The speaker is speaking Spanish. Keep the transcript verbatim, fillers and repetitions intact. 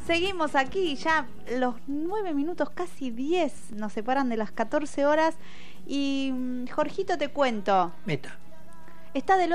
Seguimos aquí, ya los nueve minutos, casi diez, nos separan de las catorce horas. Y Jorgito, te cuento. Meta. Está del